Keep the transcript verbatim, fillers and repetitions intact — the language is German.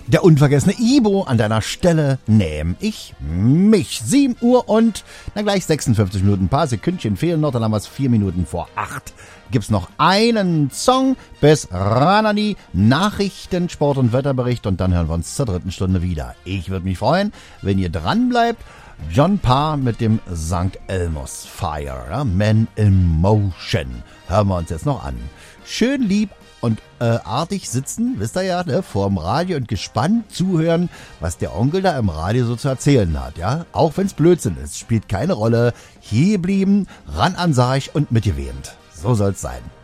Der unvergessene Ibo an deiner Stelle nehm ich mich. sieben Uhr und na gleich sechsundfünfzig Minuten, ein paar Sekündchen fehlen noch, dann haben wir es vier Minuten vor acht. Gibt's noch einen Song bis ran an die Nachrichten, Sport- und Wetterbericht und dann hören wir uns zur dritten Stunde wieder. Ich würde mich freuen, wenn ihr dran bleibt. John Parr mit dem Sankt Elmo's Fire, ja, Man in Motion. Hören wir uns jetzt noch an. Schön lieb und äh, artig sitzen, wisst ihr ja, ne, vorm Radio und gespannt zuhören, was der Onkel da im Radio so zu erzählen hat, ja. Auch wenn's Blödsinn ist, spielt keine Rolle. Hier blieben, ran an Sarg und mitgewehnt. So soll's sein.